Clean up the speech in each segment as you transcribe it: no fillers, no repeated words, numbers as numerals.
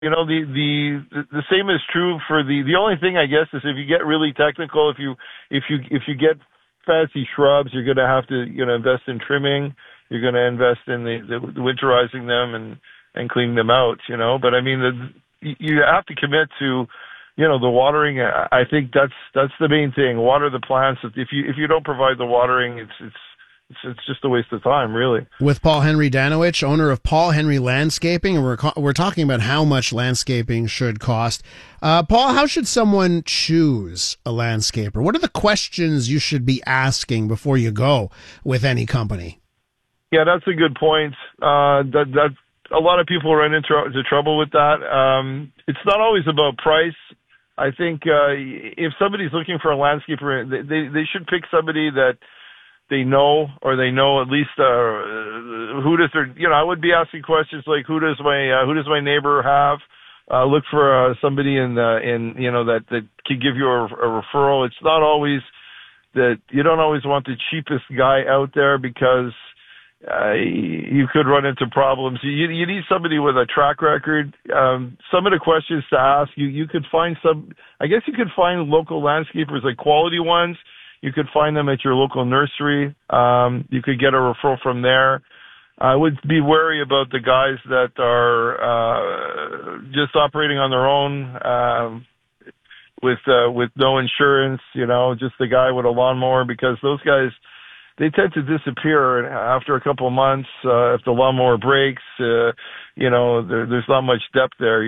The same is true for the only thing I guess is if you get really technical, if you get fancy shrubs, you're going to have to invest in trimming. You're going to invest in the winterizing them and cleaning them out. But I mean, you have to commit to the watering. I think that's the main thing. Water the plants. If you don't provide the watering, it's just a waste of time, really. With Paul Henry Danowich, owner of Paul Henry Landscaping, and we're talking about how much landscaping should cost. Paul, how should someone choose a landscaper? What are the questions you should be asking before you go with any company? Yeah, that's a good point. That a lot of people run into trouble with that. It's not always about price. I think if somebody's looking for a landscaper, they should pick somebody that they know, or they know at least who does their. I would be asking questions like who does my neighbor have. Look for somebody that can give you a referral. It's not always that you don't always want the cheapest guy out there because you could run into problems. You need somebody with a track record. Some of the questions to ask, you could find I guess you could find local landscapers, like quality ones. You could find them at your local nursery. You could get a referral from there. I would be wary about the guys that are just operating on their own with no insurance. Just the guy with a lawnmower, because those guys, they tend to disappear after a couple of months. If the lawnmower breaks, there's not much depth there,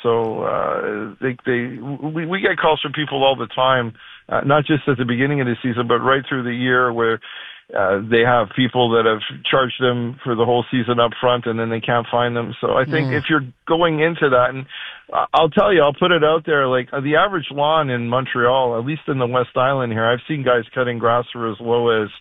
So we get calls from people all the time, not just at the beginning of the season, but right through the year, where they have people that have charged them for the whole season up front, and then they can't find them. So I think if you're going into that, and I'll tell you, I'll put it out there, like the average lawn in Montreal, at least in the West Island here, I've seen guys cutting grass for as low as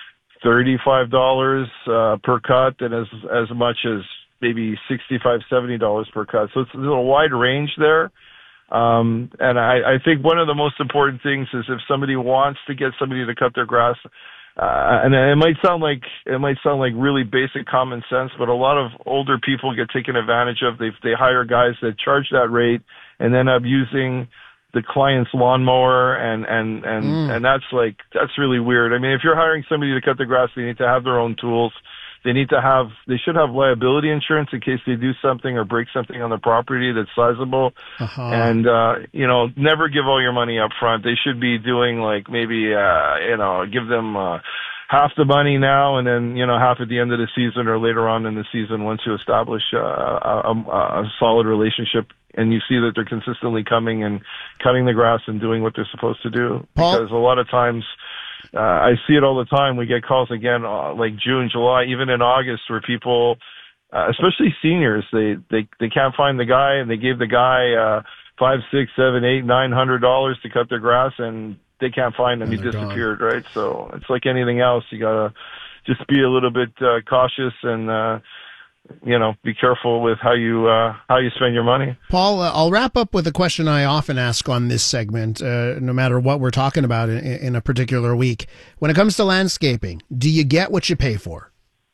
$35 per cut, and as much as maybe $65, $70 per cut. So there's a wide range there. And I think one of the most important things is if somebody wants to get somebody to cut their grass, and it might sound like really basic common sense, but a lot of older people get taken advantage of. They hire guys that charge that rate and end up using the client's lawnmower, and that's really weird. I mean, if you're hiring somebody to cut the grass, they need to have their own tools. They should have liability insurance in case they do something or break something on the property that's sizable. And never give all your money up front. They should be doing like maybe give them half the money now, and then half at the end of the season or later on in the season, once you establish a solid relationship and you see that they're consistently coming and cutting the grass and doing what they're supposed to do. Paul? Because a lot of times, I see it all the time. We get calls again, like June, July, even in August, where people, especially seniors, they can't find the guy, and they gave the guy $500, $600, $700, $800, $900 to cut their grass, and they can't find him. He disappeared, gone. Right? So it's like anything else. You gotta just be a little bit cautious and be careful with how you spend your money. Paul, I'll wrap up with a question I often ask on this segment, no matter what we're talking about in a particular week. When it comes to landscaping, do you get what you pay for?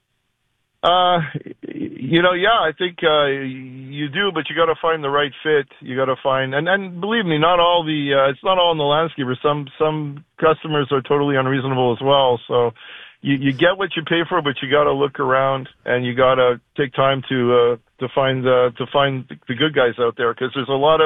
I think you do, but you got to find the right fit. You got to find, and believe me, not all it's not all in the landscaper. Some customers are totally unreasonable as well. So you get what you pay for, but you got to look around, and you got to take time to find the good guys out there, because there's a lot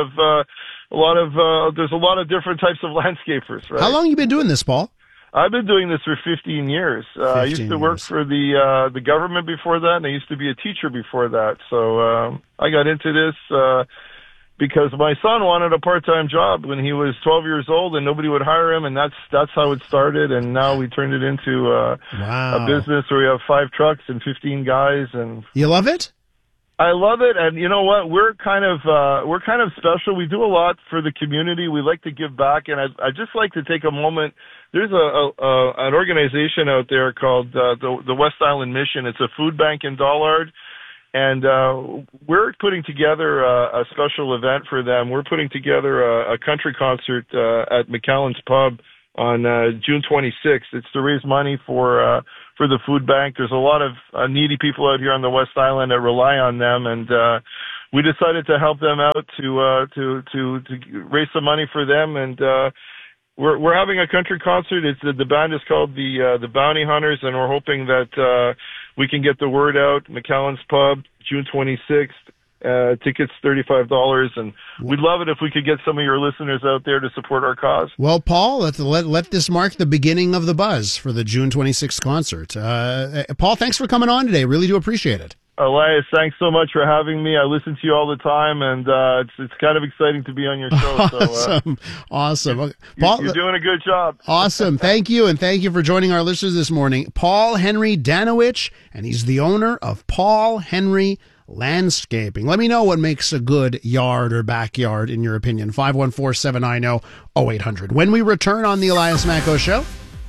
of different types of landscapers. Right? How long you been doing this, Paul? I've been doing this for 15 years. I used to work for the government before that, and I used to be a teacher before that. So I got into this because my son wanted a part-time job when he was 12 years old, and nobody would hire him, and that's how it started. And now we turned it into a business where we have 5 trucks and 15 guys. And you love it? I love it, and you know what? We're kind of special. We do a lot for the community. We like to give back, and I just like to take a moment. There's an organization out there called the West Island Mission. It's a food bank in Dollard, and we're putting together a special event for them. We're putting together a country concert at McAllen's Pub on June 26th. It's to raise money for the food bank. There's a lot of needy people out here on the West Island that rely on them, and we decided to help them out to raise some money for them, and we're having a country concert. It's the band is called the Bounty Hunters, and we're hoping that we can get the word out. McAllen's Pub, June 26th. Tickets $35, and we'd love it if we could get some of your listeners out there to support our cause. Well, Paul, let this mark the beginning of the buzz for the June 26th concert. Paul, thanks for coming on today. Really do appreciate it. Elias, thanks so much for having me. I listen to you all the time, and it's kind of exciting to be on your show. Awesome. Paul, you're doing a good job. Awesome. Thank you, and thank you for joining our listeners this morning. Paul Henry Danowich, and he's the owner of Paul Henry Landscaping. Let me know what makes a good yard or backyard in your opinion. 514-790-0800. When we return on the Elias Macko Show,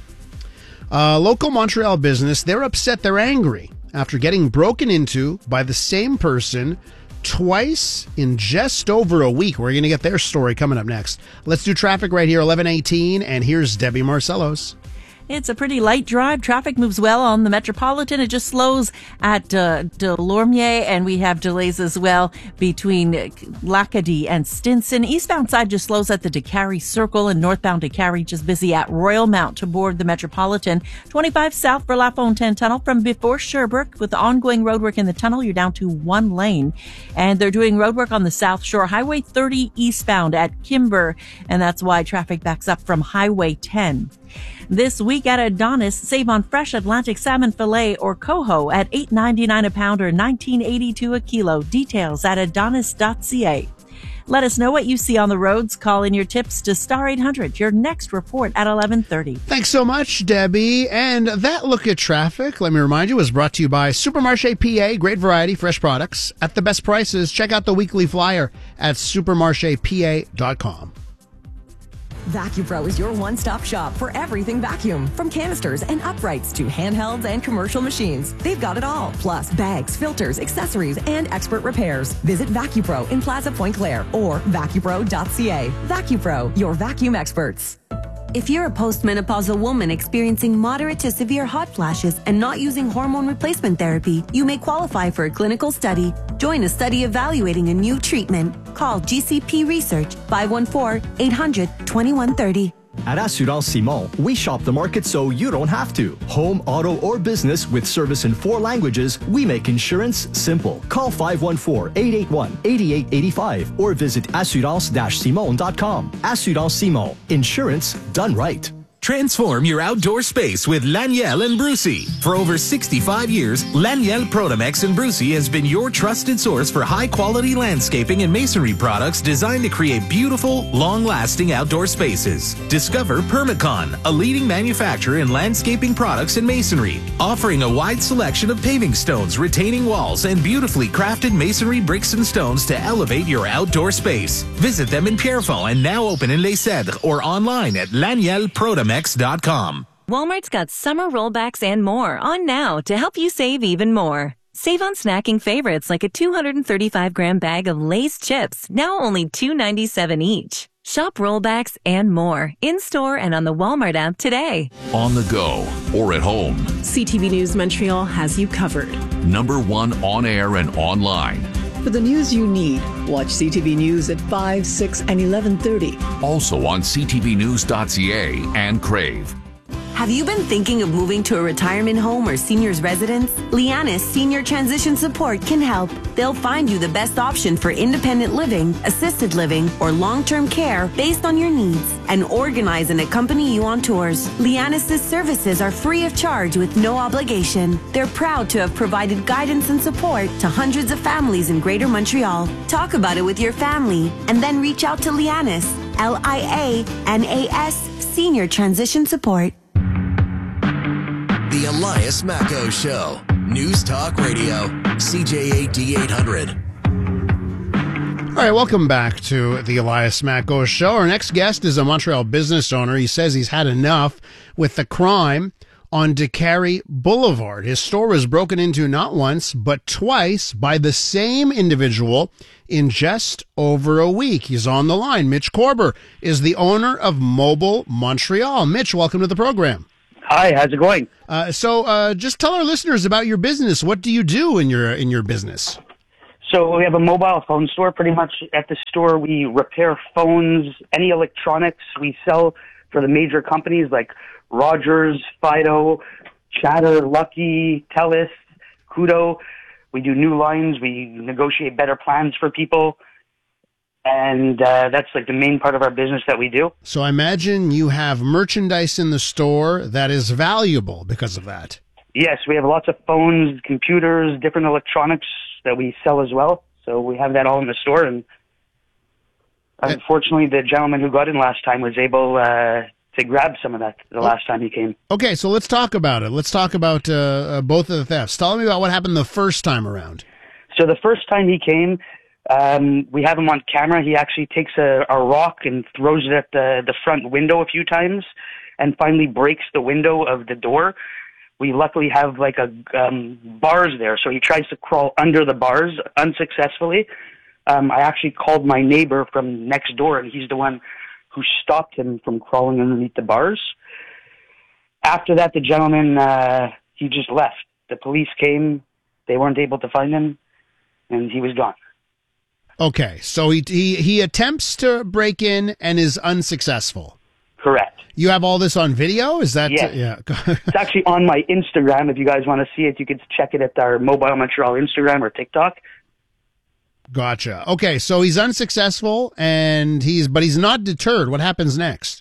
local Montreal business, they're upset, they're angry after getting broken into by the same person twice in just over a week. We're going to get their story coming up next. Let's do traffic right here, 11:18, and here's Debbie Marcellos. It's a pretty light drive. Traffic moves well on the Metropolitan. It just slows at Delormier, and we have delays as well between Lacadie and Stinson. Eastbound side just slows at the DeCarry Circle, and northbound DeCarry just busy at Royal Mount to board the Metropolitan. 25 south for La Fontaine Tunnel from before Sherbrooke. With the ongoing roadwork in the tunnel, you're down to one lane. And they're doing roadwork on the South Shore. Highway 30 eastbound at Kimber, and that's why traffic backs up from Highway 10. This week at Adonis, save on fresh Atlantic salmon fillet or coho at $8.99 a pound or $19.82 a kilo. Details at adonis.ca. Let us know what you see on the roads. Call in your tips to Star 800. Your next report at 11:30. Thanks so much, Debbie. And that look at traffic, let me remind you, was brought to you by Supermarché PA. Great variety, fresh products at the best prices. Check out the weekly flyer at supermarchepa.com. VacuPro is your one-stop shop for everything vacuum, from canisters and uprights to handhelds and commercial machines. They've got it all, plus bags, filters, accessories, and expert repairs. Visit VacuPro in Plaza Point Claire or vacupro.ca. VacuPro, your vacuum experts. If you're a postmenopausal woman experiencing moderate to severe hot flashes and not using hormone replacement therapy, you may qualify for a clinical study. Join a study evaluating a new treatment. Call GCP Research 514-800-2130. At Assurance Simon, we shop the market so you don't have to. Home, auto, or business with service in 4 languages, we make insurance simple. Call 514-881-8885 or visit assurance-simon.com. Assurance Simon. Insurance done right. Transform your outdoor space with Laniel and Brucey. For over 65 years, Laniel Protomex and Brucey has been your trusted source for high-quality landscaping and masonry products designed to create beautiful, long-lasting outdoor spaces. Discover Permacon, a leading manufacturer in landscaping products and masonry, offering a wide selection of paving stones, retaining walls, and beautifully crafted masonry bricks and stones to elevate your outdoor space. Visit them in Pierrefonds and now open in Les Cèdres or online at lanielprotomex.com. Walmart's got summer rollbacks and more on now to help you save even more. Save on snacking favorites like a 235-gram bag of Lay's chips, now only $2.97 each. Shop rollbacks and more in-store and on the Walmart app today. On the go or at home, CTV News Montreal has you covered. #1 on air and online. For the news you need, watch CTV News at 5, 6, and 11:30. Also on ctvnews.ca and Crave. Have you been thinking of moving to a retirement home or senior's residence? Lianis Senior Transition Support can help. They'll find you the best option for independent living, assisted living, or long-term care based on your needs and organize and accompany you on tours. Lianis' services are free of charge with no obligation. They're proud to have provided guidance and support to hundreds of families in Greater Montreal. Talk about it with your family and then reach out to Lianis, Lianas Senior Transition Support. The Elias Macko Show. News Talk Radio. CJAD 800. All right, welcome back to the Elias Macko Show. Our next guest is a Montreal business owner. He says he's had enough with the crime on DeCarry Boulevard. His store was broken into not once, but twice by the same individual in just over a week. He's on the line. Mitch Korber is the owner of Mobile Montreal. Mitch, welcome to the program. Hi, how's it going? So just tell our listeners about your business. What do you do in your business? So we have a mobile phone store. Pretty much at the store, we repair phones, any electronics we sell for the major companies like Rogers, Fido, Chatter, Lucky, TELUS, Kudo. We do new lines. We negotiate better plans for people. And that's like the main part of our business that we do. So I imagine you have merchandise in the store that is valuable because of that. Yes, we have lots of phones, computers, different electronics that we sell as well. So we have that all in the store. And unfortunately, the gentleman who got in last time was able to grab some of that the last time he came. Okay, so let's talk about it. Let's talk about both of the thefts. Tell me about what happened the first time around. So the first time he came, we have him on camera. He actually takes a rock and throws it at the front window a few times and finally breaks the window of the door. We luckily have like bars there, so he tries to crawl under the bars unsuccessfully. I actually called my neighbor from next door, and he's the one who stopped him from crawling underneath the bars. After that, the gentleman, he just left. The police came. They weren't able to find him, and he was gone. Okay, so he attempts to break in and is unsuccessful. Correct. You have all this on video? Is that... Yes. Yeah. It's actually on my Instagram. If you guys want to see it, you can check it at our Mobile Montreal Instagram or TikTok. Gotcha. Okay, so he's unsuccessful, but he's not deterred. What happens next?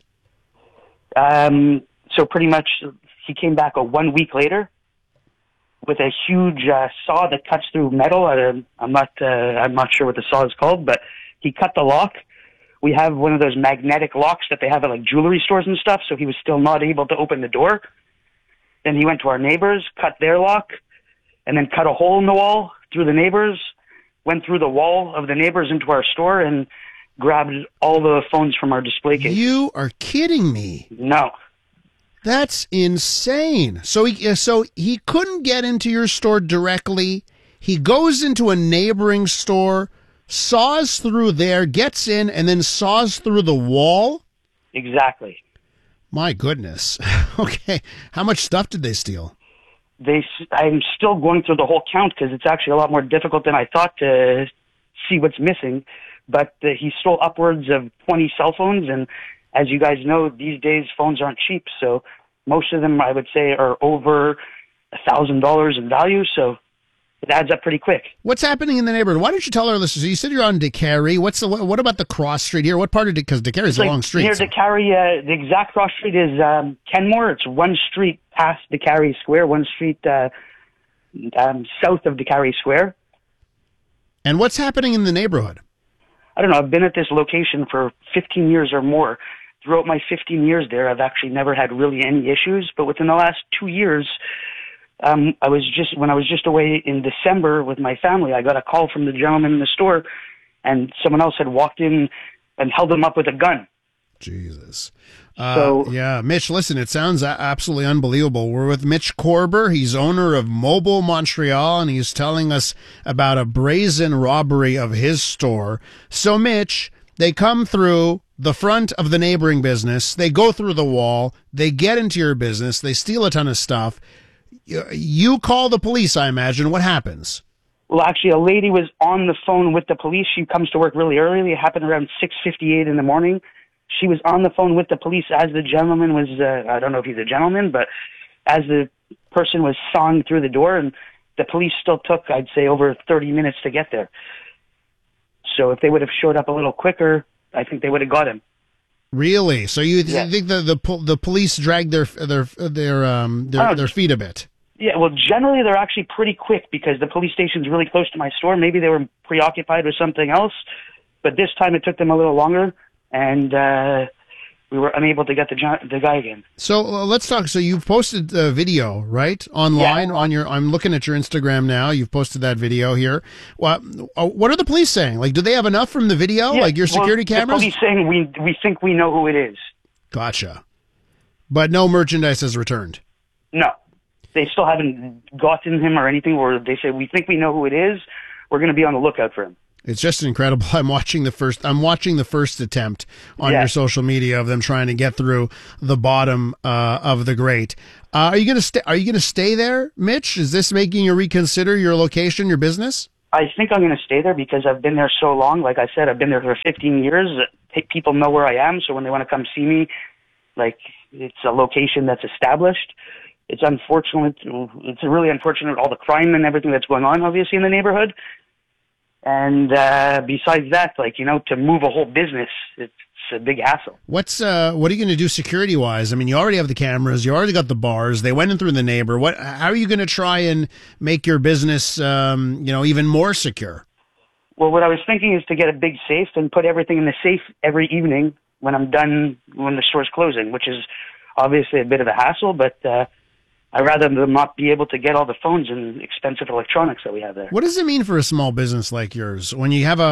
So pretty much he came back 1 week later with a huge saw that cuts through metal. I'm not sure what the saw is called, but he cut the lock. We have one of those magnetic locks that they have at like jewelry stores and stuff, so he was still not able to open the door. Then he went to our neighbors, cut their lock, and then cut a hole in the wall through the neighbors, went through the wall of the neighbors into our store, and grabbed all the phones from our display case. You are kidding me. No. That's insane. So he couldn't get into your store directly. He goes into a neighboring store, saws through there, gets in, and then saws through the wall? Exactly. My goodness. Okay. How much stuff did they steal? I'm still going through the whole count because it's actually a lot more difficult than I thought to see what's missing. But he stole upwards of 20 cell phones, and as you guys know, these days phones aren't cheap. So most of them, I would say, are over $1,000 in value. So it adds up pretty quick. What's happening in the neighborhood? Why don't you tell our listeners? You said you're on DeCarry. What about the cross street here? What part of because DeCarry is a long street? Near DeCarry, the exact cross street is Kenmore. It's one street past DeCarry Square, one street south of DeCarry Square. And what's happening in the neighborhood? I don't know. I've been at this location for 15 years or more. Throughout my 15 years there, I've actually never had really any issues. But within the last 2 years, when I was just away in December with my family, I got a call from the gentleman in the store, and someone else had walked in and held him up with a gun. Jesus. Yeah, Mitch, listen, it sounds absolutely unbelievable. We're with Mitch Korber. He's owner of Mobile Montreal, and he's telling us about a brazen robbery of his store. So, Mitch, they come through the front of the neighboring business. They go through the wall. They get into your business. They steal a ton of stuff. You call the police, I imagine. What happens? Well, actually, a lady was on the phone with the police. She comes to work really early. It happened around 6:58 in the morning. She was on the phone with the police as the gentleman was, I don't know if he's a gentleman, but as the person was sawing through the door, and the police still took, I'd say, over 30 minutes to get there. So if they would have showed up a little quicker, I think they would have got him. Really? So you think the police dragged their feet a bit? Yeah, well, generally they're actually pretty quick because the police station's really close to my store. Maybe they were preoccupied with something else, but this time it took them a little longer, and we were unable to get the guy again. So let's talk. So you've posted a video, right, online on your? I'm looking at your Instagram now. You've posted that video here. What are the police saying? Like, do they have enough from the video? Like your security cameras? The police saying we think we know who it is. Gotcha. But no merchandise has returned. No, they still haven't gotten him or anything. Or they say we think we know who it is. We're going to be on the lookout for him. It's just incredible. I'm watching the first attempt on your social media of them trying to get through the bottom of the grate. Are you going to stay there, Mitch? Is this making you reconsider your location, your business? I think I'm going to stay there because I've been there so long. Like I said, I've been there for 15 years. People know where I am, so when they want to come see me, like, it's a location that's established. It's unfortunate. It's really unfortunate, all the crime and everything that's going on, obviously, in the neighborhood. And besides that, like, you know, to move a whole business, it's a big hassle. What are you going to do security wise? I mean, you already have the cameras, you already got the bars. They went in through the neighbor. How are you going to try and make your business, even more secure? Well, what I was thinking is to get a big safe and put everything in the safe every evening when I'm done, when the store's closing, which is obviously a bit of a hassle, but I'd rather them not be able to get all the phones and expensive electronics that we have there. What does it mean for a small business like yours when you have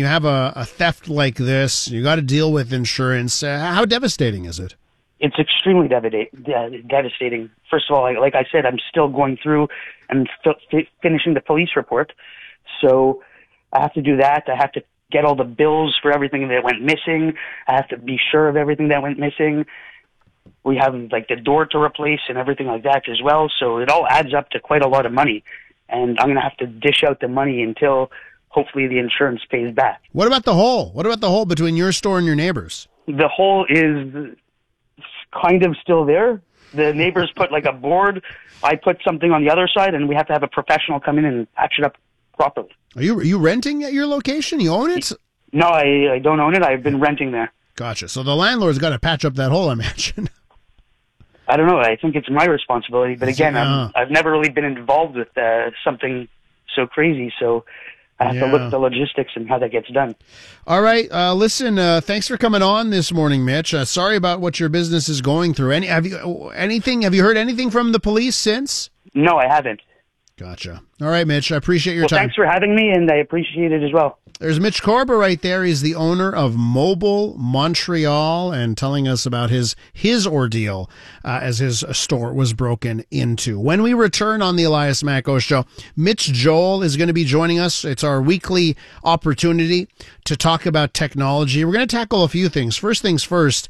a theft like this? You got to deal with insurance. How devastating is it? It's extremely devastating. First of all, like I said, I'm still going through and finishing the police report, so I have to do that. I have to get all the bills for everything that went missing. I have to be sure of everything that went missing. We have like the door to replace and everything like that as well. So it all adds up to quite a lot of money. And I'm going to have to dish out the money until hopefully the insurance pays back. What about the hole? What about the hole between your store and your neighbors? The hole is kind of still there. The neighbors put like a board. I put something on the other side, and we have to have a professional come in and patch it up properly. Are you renting at your location? You own it? No, I don't own it. I've been renting there. Gotcha. So the landlord's got to patch up that hole, I imagine. I don't know. I think it's my responsibility. But again, I've never really been involved with something so crazy. So I have to look at the logistics and how that gets done. All right. Listen, thanks for coming on this morning, Mitch. Sorry about what your business is going through. Have you heard anything from the police since? No, I haven't. Gotcha. All right, Mitch. I appreciate your time. Thanks for having me, and I appreciate it as well. There's Mitch Korba right there. He's the owner of Mobile Montreal and telling us about his ordeal as his store was broken into. When we return on the Elias Macko Show, Mitch Joel is going to be joining us. It's our weekly opportunity to talk about technology. We're going to tackle a few things. First things first,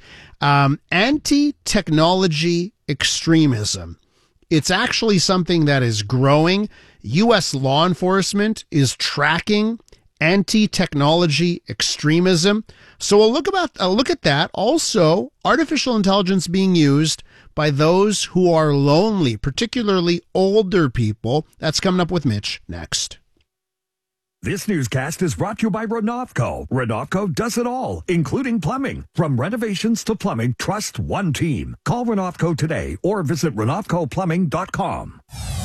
anti-technology extremism. It's actually something that is growing. U.S. law enforcement is tracking anti-technology extremism. So we'll look at that. Also, artificial intelligence being used by those who are lonely, particularly older people. That's coming up with Mitch next. This newscast is brought to you by Renovco. Renovco does it all, including plumbing. From renovations to plumbing, trust one team. Call Renovco today or visit RenovcoPlumbing.com.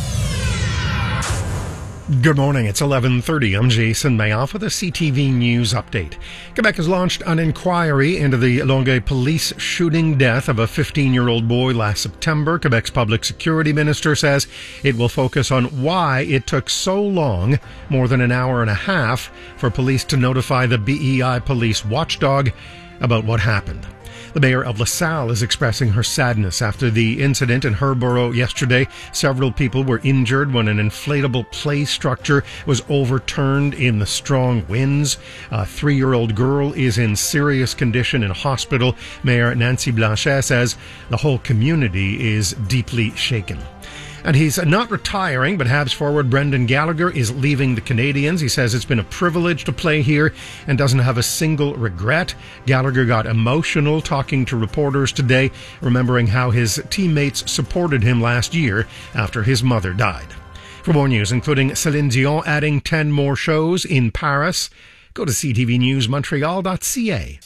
Good morning, it's 11:30. I'm Jason Mayoff with a CTV News update. Quebec has launched an inquiry into the Longueuil police shooting death of a 15-year-old boy last September. Quebec's public security minister says it will focus on why it took so long, more than an hour and a half, for police to notify the BEI police watchdog about what happened. The mayor of LaSalle is expressing her sadness after the incident in her borough yesterday. Several people were injured when an inflatable play structure was overturned in the strong winds. A 3-year-old girl is in serious condition in hospital. Mayor Nancy Blanchet says the whole community is deeply shaken. And he's not retiring, but Habs forward Brendan Gallagher is leaving the Canadiens. He says it's been a privilege to play here and doesn't have a single regret. Gallagher got emotional talking to reporters today, remembering how his teammates supported him last year after his mother died. For more news, including Celine Dion adding 10 more shows in Paris, go to ctvnewsmontreal.ca.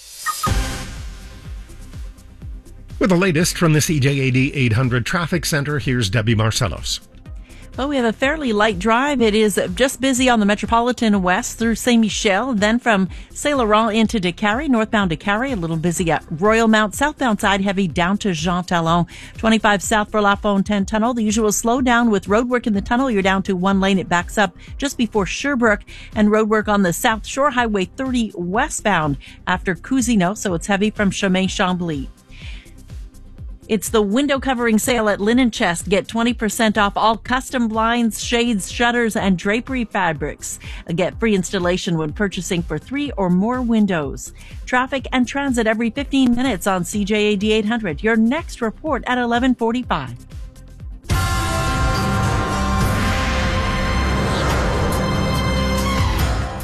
With the latest from the CJAD 800 Traffic Center, here's Debbie Marcellos. Well, we have a fairly light drive. It is just busy on the Metropolitan West through Saint-Michel, then from Saint-Laurent into Décarie, northbound Décarie, a little busy at Royal-Mount, southbound side heavy down to Jean Talon, 25 south for La Fontaine Tunnel. The usual slowdown with roadwork in the tunnel. You're down to one lane. It backs up just before Sherbrooke, and roadwork on the South Shore Highway 30 westbound after Cousineau, so it's heavy from Chemin Chambly. It's the window covering sale at Linen Chest. Get 20% off all custom blinds, shades, shutters, and drapery fabrics. Get free installation when purchasing for 3 or more windows. Traffic and transit every 15 minutes on CJAD 800. Your next report at 11:45.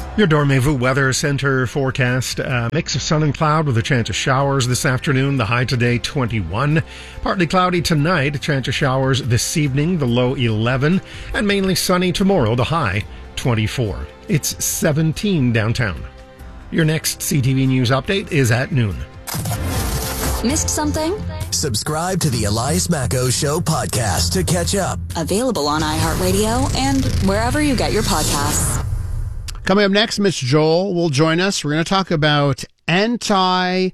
Your Dormevu Weather Center forecast, mix of sun and cloud with a chance of showers this afternoon, the high today 21. Partly cloudy tonight, a chance of showers this evening, the low 11. And mainly sunny tomorrow, the high 24. It's 17 downtown. Your next CTV News update is at noon. Missed something? Subscribe to the Elias Macko Show podcast to catch up. Available on iHeartRadio and wherever you get your podcasts. Coming up next, Mitch Joel will join us. We're going to talk about anti-AI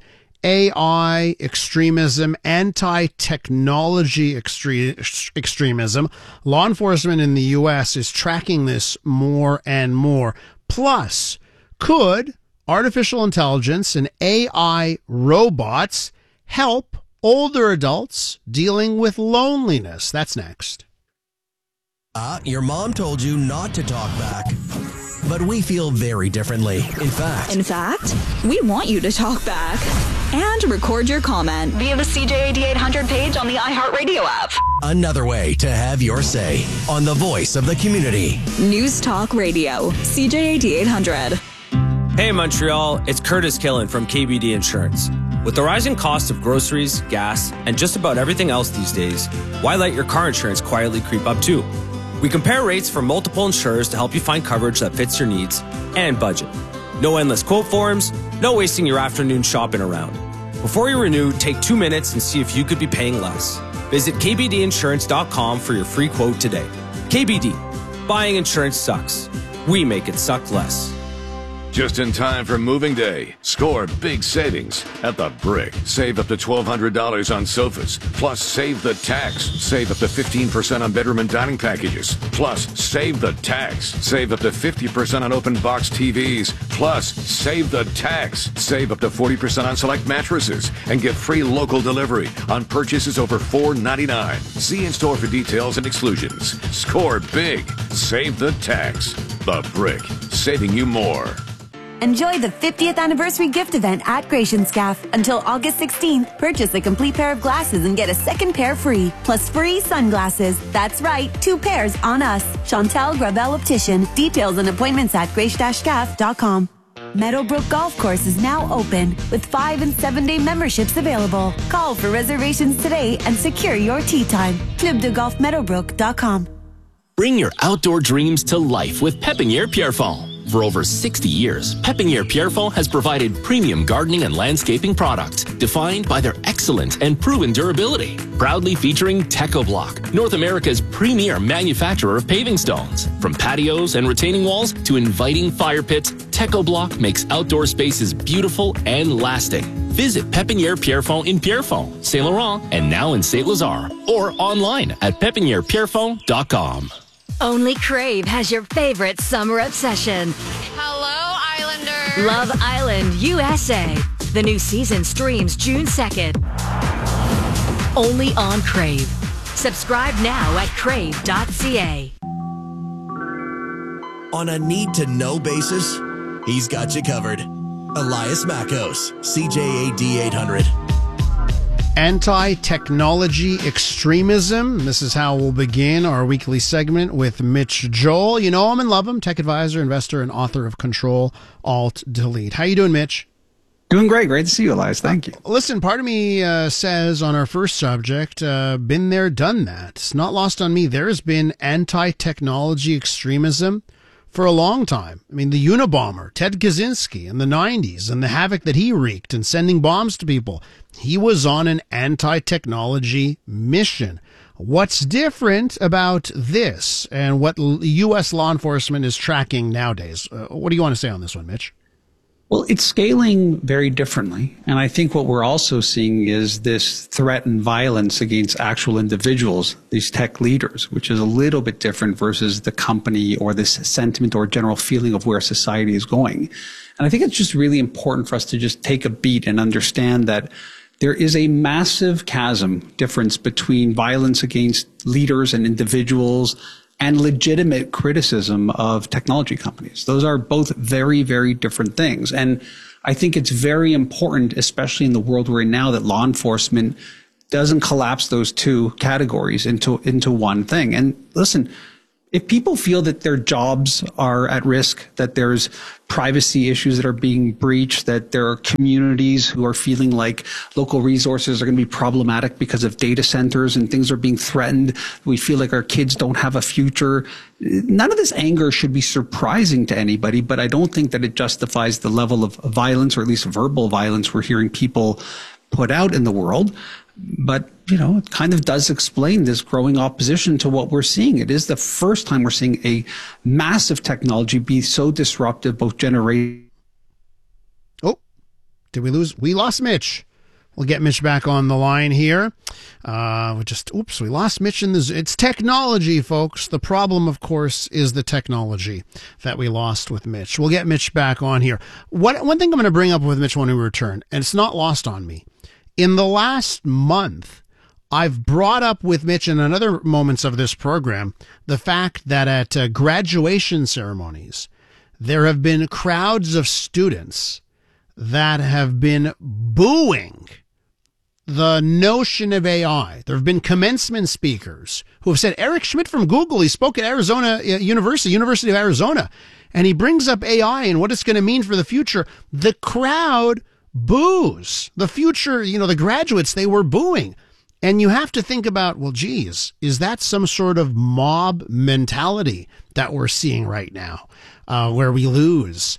extremism, anti-technology extremism. Law enforcement in the U.S. is tracking this more and more. Plus, could artificial intelligence and AI robots help older adults dealing with loneliness? That's next. Your mom told you not to talk back. But we feel very differently. In fact, we want you to talk back and record your comment via the CJAD 800 page on the iHeartRadio app. Another way to have your say on the voice of the community. News Talk Radio, CJAD 800. Hey Montreal, it's Curtis Killen from KBD Insurance. With the rising cost of groceries, gas, and just about everything else these days, why let your car insurance quietly creep up too? We compare rates from multiple insurers to help you find coverage that fits your needs and budget. No endless quote forms, no wasting your afternoon shopping around. Before you renew, take 2 minutes and see if you could be paying less. Visit kbdinsurance.com for your free quote today. KBD. Buying insurance sucks. We make it suck less. Just in time for moving day. Score big savings at The Brick. Save up to $1,200 on sofas. Plus, save the tax. Save up to 15% on bedroom and dining packages. Plus, save the tax. Save up to 50% on open box TVs. Plus, save the tax. Save up to 40% on select mattresses. And get free local delivery on purchases over $4.99. See in-store for details and exclusions. Score big. Save the tax. The Brick. Saving you more. Enjoy the 50th anniversary gift event at Gratianscaf. Until August 16th, purchase a complete pair of glasses and get a second pair free. Plus free sunglasses. That's right, 2 pairs on us. Chantal Gravel Optician. Details and appointments at grace-scaf.com. Meadowbrook Golf Course is now open with 5 and 7-day memberships available. Call for reservations today and secure your tee time. clubdegolfmeadowbrook.com. Bring your outdoor dreams to life with Pépinière Pierrefonds. For over 60 years, Pépinière Pierrefonds has provided premium gardening and landscaping products defined by their excellent and proven durability. Proudly featuring TechoBlock, North America's premier manufacturer of paving stones. From patios and retaining walls to inviting fire pits, TechoBlock makes outdoor spaces beautiful and lasting. Visit Pépinière Pierrefonds in Pierrefonds, Saint Laurent, and now in Saint Lazare, or online at pepinierpierrefonds.com. Only Crave has your favorite summer obsession. Hello, Islander. Love Island, USA. The new season streams June 2nd. Only on Crave. Subscribe now at crave.ca. On a need-to-know basis, he's got you covered. Elias Mackos, CJAD 800. Anti-technology extremism. This is how we'll begin our weekly segment with Mitch Joel. You know him and love him. Tech advisor, investor, and author of Control, Alt, Delete. How you doing, Mitch? Doing great. Great to see you, Elias. Thank you. Listen, part of me says on our first subject, been there, done that. It's not lost on me. There has been anti-technology extremism for a long time. I mean, the Unabomber, Ted Kaczynski in the 90s, and the havoc that he wreaked in sending bombs to people. He was on an anti-technology mission. What's different about this and what U.S. law enforcement is tracking nowadays? What do you want to say on this one, Mitch? Well, it's scaling very differently. And I think what we're also seeing is this threat and violence against actual individuals, these tech leaders, which is a little bit different versus the company or this sentiment or general feeling of where society is going. And I think it's just really important for us to just take a beat and understand that there is a massive chasm difference between violence against leaders and individuals and legitimate criticism of technology companies. Those are both very, very different things. And I think it's very important, especially in the world we're in now, that law enforcement doesn't collapse those two categories into one thing. And listen, if people feel that their jobs are at risk, that there's privacy issues that are being breached, that there are communities who are feeling like local resources are going to be problematic because of data centers and things are being threatened, we feel like our kids don't have a future. None of this anger should be surprising to anybody, but I don't think that it justifies the level of violence, or at least verbal violence, we're hearing people put out in the world. But, it kind of does explain this growing opposition to what we're seeing. It is the first time we're seeing a massive technology be so disruptive, both generations. Oh, did we lose? We lost Mitch. We'll get Mitch back on the line here. We lost Mitch in the. It's technology, folks. The problem, of course, is the technology that we lost with Mitch. We'll get Mitch back on here. One thing I'm going to bring up with Mitch when we return, and it's not lost on me. In the last month, I've brought up with Mitch in other moments of this program the fact that at graduation ceremonies, there have been crowds of students that have been booing the notion of AI. There have been commencement speakers who have said, Eric Schmidt from Google, he spoke at Arizona University of Arizona, and he brings up AI and what it's going to mean for the future. The crowd boos. The future, the graduates, they were booing. And you have to think about, well, geez, is that some sort of mob mentality that we're seeing right now, where we lose,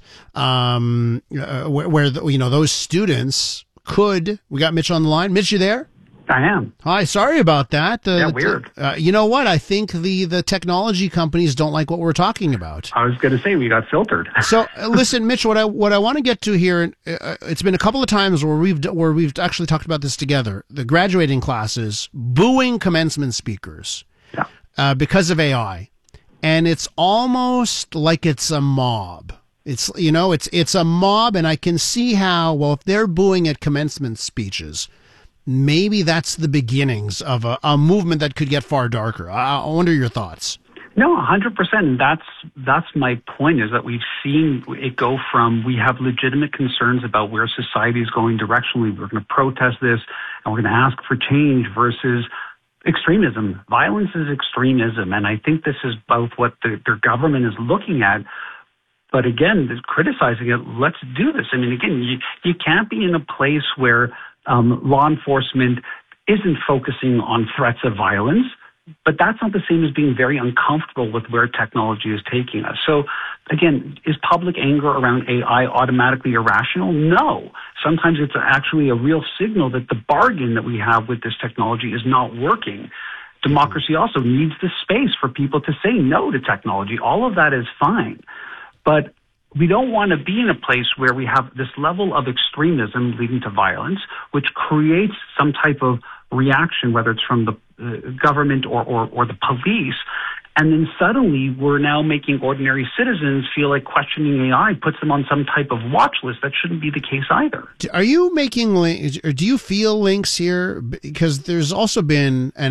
those students could. We got Mitch on the line. Mitch, you there? I am. Hi, sorry about that. Weird. You know what? I think the technology companies don't like what we're talking about. I was going to say we got filtered. So listen, Mitch, what I want to get to here, it's been a couple of times where we've actually talked about this together. The graduating classes booing commencement speakers because of AI, and it's almost like it's a mob. It's a mob, and I can see how, well, if they're booing at commencement speeches, maybe that's the beginnings of a movement that could get far darker. I wonder your thoughts. No, 100%. That's my point, is that we've seen it go from, we have legitimate concerns about where society is going directionally. We're going to protest this and we're going to ask for change, versus extremism. Violence is extremism. And I think this is both what their government is looking at. But again, criticizing it, let's do this. I mean, again, you can't be in a place where law enforcement isn't focusing on threats of violence, but that's not the same as being very uncomfortable with where technology is taking us. So again, is public anger around AI automatically irrational? No. Sometimes it's actually a real signal that the bargain that we have with this technology is not working. Democracy also needs the space for people to say no to technology. All of that is fine. But we don't want to be in a place where we have this level of extremism leading to violence, which creates some type of reaction, whether it's from the government or the police. And then suddenly we're now making ordinary citizens feel like questioning AI puts them on some type of watch list. That shouldn't be the case either. Are you making links, or do you feel links here? Because there's also been an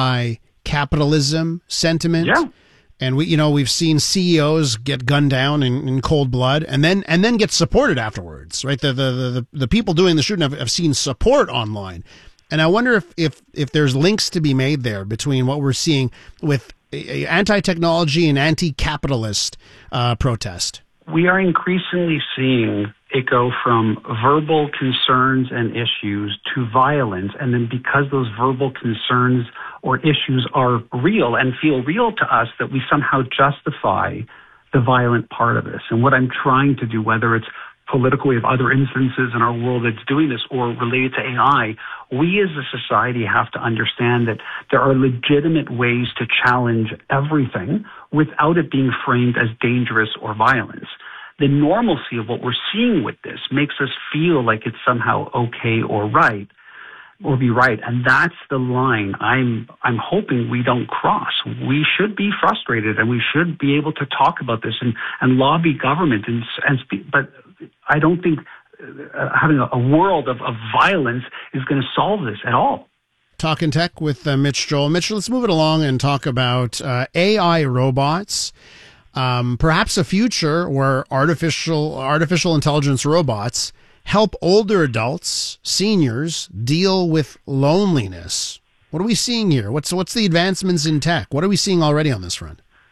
anti-capitalism sentiment. Yeah. And we've seen CEOs get gunned down in cold blood, and then get supported afterwards, right? The people doing the shooting have seen support online, and I wonder if there's links to be made there between what we're seeing with anti-technology and anti-capitalist protest. We are increasingly seeing it go from verbal concerns and issues to violence, and then because those verbal concerns or issues are real and feel real to us, that we somehow justify the violent part of this. And what I'm trying to do, whether it's political, we have other instances in our world that's doing this, or related to AI, we as a society have to understand that there are legitimate ways to challenge everything without it being framed as dangerous or violence. The normalcy of what we're seeing with this makes us feel like it's somehow okay or right, or be right. And that's the line I'm hoping we don't cross. We should be frustrated, and we should be able to talk about this and lobby government and speak. But I don't think having a world of violence is going to solve this at all. Talking Tech with Mitch Joel. Mitch, let's move it along and talk about AI robots. Perhaps a future where artificial intelligence robots help older adults, seniors, deal with loneliness. What are we seeing here? What's the advancements in tech? What are we seeing already on this front?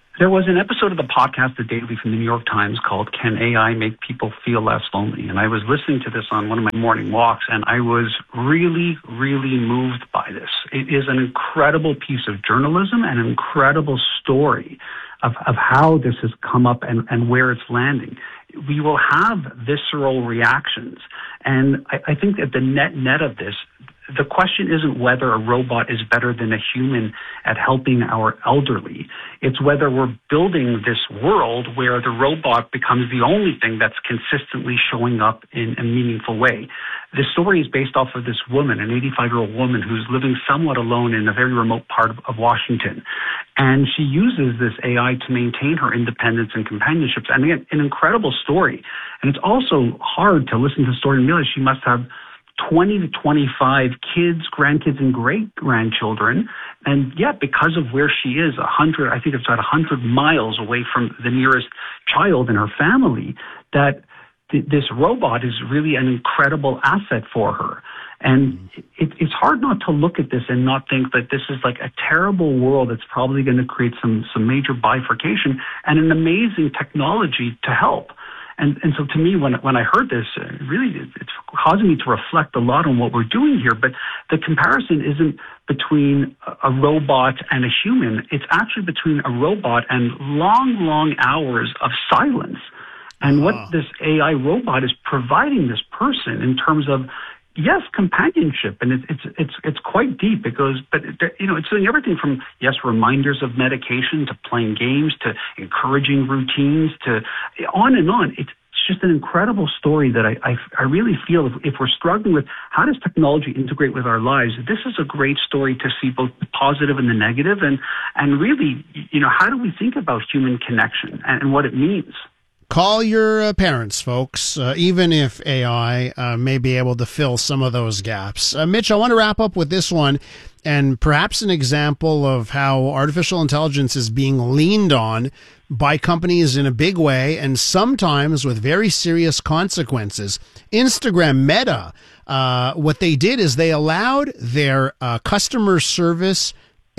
There was an episode of the podcast The Daily from the New York Times called Can AI Make People Feel Less Lonely? And I was listening to this on one of my morning walks, and I was really, really moved by this. It is an incredible piece of journalism and an incredible story of how this has come up and where it's landing. We will have visceral reactions. And I think that the net of this, the question isn't whether a robot is better than a human at helping our elderly. It's whether we're building this world where the robot becomes the only thing that's consistently showing up in a meaningful way. This story is based off of this woman, an 85-year-old woman who's living somewhat alone in a very remote part of Washington. And she uses this AI to maintain her independence and companionships. And again, an incredible story. And it's also hard to listen to the story and realize she must have 20 to 25 kids, grandkids, and great-grandchildren. And yet, because of where she is, I think it's about 100 miles away from the nearest child in her family, that this robot is really an incredible asset for her. And it's hard not to look at this and not think that this is like a terrible world that's probably going to create some major bifurcation and an amazing technology to help. And so to me, when I heard this, really it's causing me to reflect a lot on what we're doing here. But the comparison isn't between a robot and a human. It's actually between a robot and long, long hours of silence. And what this AI robot is providing this person in terms of, yes, companionship, and it's quite deep. It goes, but it's doing everything from, yes, reminders of medication to playing games to encouraging routines to on and on. It's just an incredible story that I really feel if we're struggling with how does technology integrate with our lives, this is a great story to see both the positive and the negative, and really, how do we think about human connection and what it means? Call your parents, folks, even if AI may be able to fill some of those gaps. Mitch, I want to wrap up with this one and perhaps an example of how artificial intelligence is being leaned on by companies in a big way and sometimes with very serious consequences. Instagram, Meta, what they did is they allowed their customer service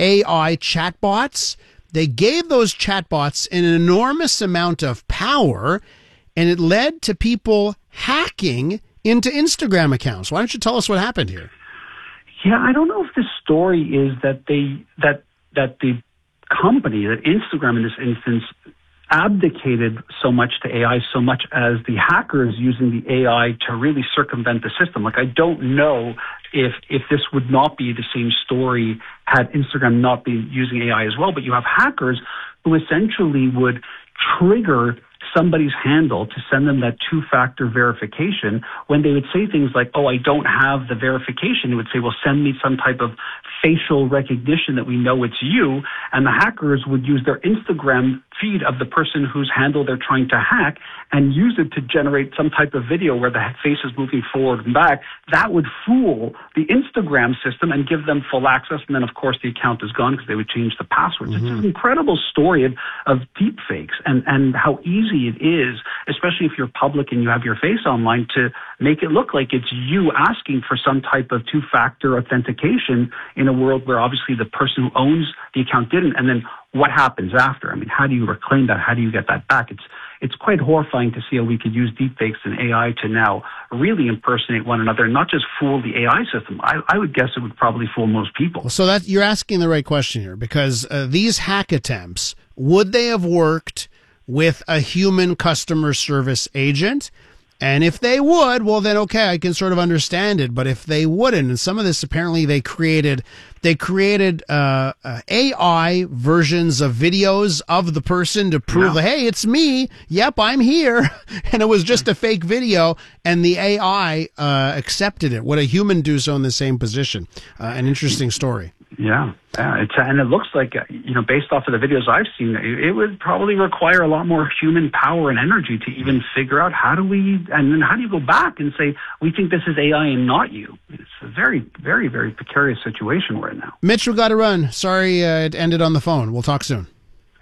AI chatbots. They gave those chatbots an enormous amount of power, and it led to people hacking into Instagram accounts. Why don't you tell us what happened here? Yeah, I don't know if the story is that the company, that Instagram in this instance, abdicated so much to AI, so much as the hackers using the AI to really circumvent the system. Like, I don't know if this would not be the same story had Instagram not been using AI as well, but you have hackers who essentially would trigger somebody's handle to send them that two-factor verification. When they would say things like, oh, I don't have the verification, they would say, well, send me some type of facial recognition that we know it's you. And the hackers would use their Instagram feed of the person whose handle they're trying to hack and use it to generate some type of video where the face is moving forward and back. That would fool the Instagram system and give them full access. And then, of course, the account is gone because they would change the passwords. It's an incredible story of deep fakes and how easy it is, especially if you're public and you have your face online, to make it look like it's you asking for some type of two-factor authentication in a world where obviously the person who owns the account didn't. And then what happens after? I mean, how do you reclaim that? How do you get that back? It's quite horrifying to see how we could use deepfakes and AI to now really impersonate one another and not just fool the AI system. I would guess it would probably fool most people. So that you're asking the right question here, because these hack attempts, would they have worked with a human customer service agent? And if they would, well, then, okay, I can sort of understand it. But if they wouldn't, and some of this apparently they created AI versions of videos of the person to prove, hey, it's me. Yep, I'm here. And it was just a fake video. And the AI accepted it. Would a human do so in the same position? An interesting story. Yeah, and it looks like, based off of the videos I've seen, it would probably require a lot more human power and energy to even figure out and then how do you go back and say, we think this is AI and not you? It's a very, very, very precarious situation we're in now. Mitch, we got to run. Sorry it ended on the phone. We'll talk soon.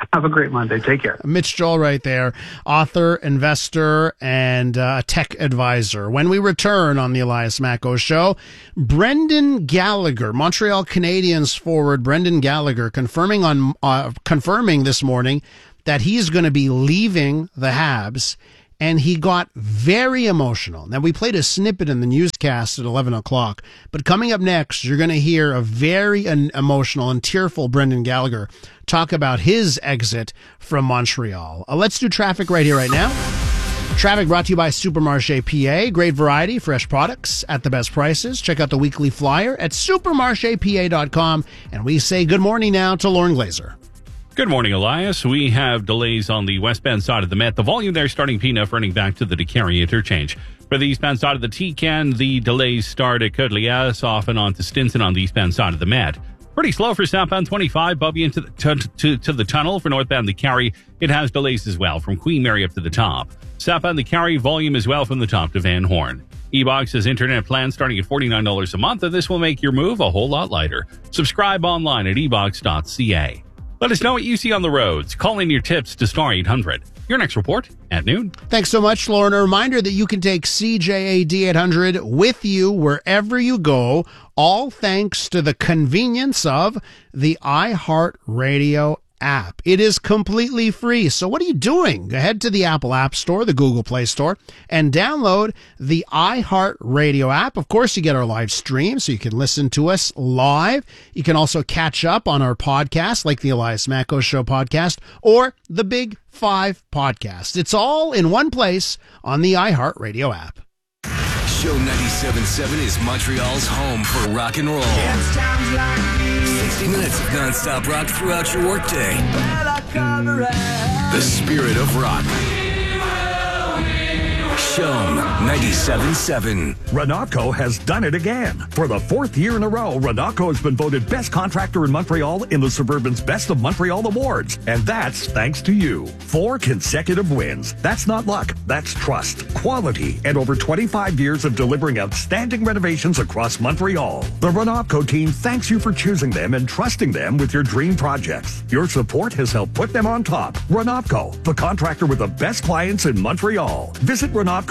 Have a great Monday. Take care. Mitch Joel right there, author, investor, and tech advisor. When we return on the Elias Macko Show, Brendan Gallagher, Montreal Canadiens forward Brendan Gallagher, confirming this morning that he's going to be leaving the Habs, and he got very emotional. Now, we played a snippet in the newscast at 11 o'clock, but coming up next, you're going to hear a very emotional and tearful Brendan Gallagher talk about his exit from Montreal. Let's do traffic right here, right now. Traffic brought to you by Supermarché PA. Great variety, fresh products at the best prices. Check out the weekly flyer at supermarchepa.com. And we say good morning now to Lauren Glazer. Good morning, Elias. We have delays on the westbound side of the Met. The volume there starting P-Neuf running back to the DeCarry interchange. For the eastbound side of the T-Can, the delays start at Côte-Lias, off and on to Stinson on the eastbound side of the Met. Pretty slow for southbound 25, Bubby into to the tunnel. For northbound DeCarry, it has delays as well from Queen Mary up to the top. Southbound DeCarry, volume as well from the top to Van Horn. eBox's internet plan starting at $49 a month, and this will make your move a whole lot lighter. Subscribe online at ebox.ca. Let us know what you see on the roads. Call in your tips to Star 800. Your next report at noon. Thanks so much, Lauren. A reminder that you can take CJAD 800 with you wherever you go, all thanks to the convenience of the iHeartRadio app. It is completely free. So what are you doing? Head to the Apple App Store, the Google Play Store, and download the iHeartRadio app. Of course, you get our live stream, so you can listen to us live. You can also catch up on our podcasts, like the Elias Macko Show podcast or the Big 5 podcast. It's all in one place on the iHeartRadio app. Show 97.7 is Montreal's home for rock and roll. 60 minutes of non-stop rock throughout your workday. The spirit of rock. Show 97.7. Renatco has done it again. For the fourth year in a row, Renatco has been voted best contractor in Montreal in the Suburban's Best of Montreal Awards. And that's thanks to you. 4 consecutive wins. That's not luck. That's trust, quality, and over 25 years of delivering outstanding renovations across Montreal. The Renatco team thanks you for choosing them and trusting them with your dream projects. Your support has helped put them on top. Renatco, the contractor with the best clients in Montreal. Visit Renatco.com.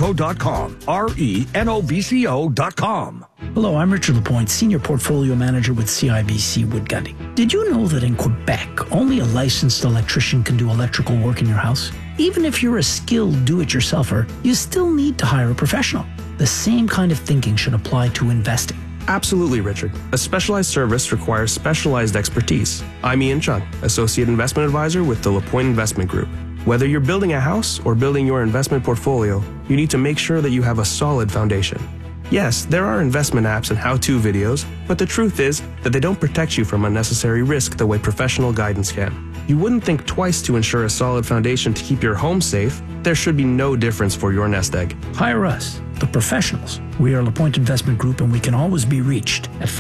RENOVCO.com. Hello, I'm Richard Lapointe, Senior Portfolio Manager with CIBC Woodgutting. Did you know that in Quebec, only a licensed electrician can do electrical work in your house? Even if you're a skilled do-it-yourselfer, you still need to hire a professional. The same kind of thinking should apply to investing. Absolutely, Richard. A specialized service requires specialized expertise. I'm Ian Chung, Associate Investment Advisor with the Lapointe Investment Group. Whether you're building a house or building your investment portfolio, you need to make sure that you have a solid foundation. Yes, there are investment apps and how-to videos, but the truth is that they don't protect you from unnecessary risk the way professional guidance can. You wouldn't think twice to ensure a solid foundation to keep your home safe. There should be no difference for your nest egg. Hire us, the professionals. We are LaPointe Investment Group, and we can always be reached at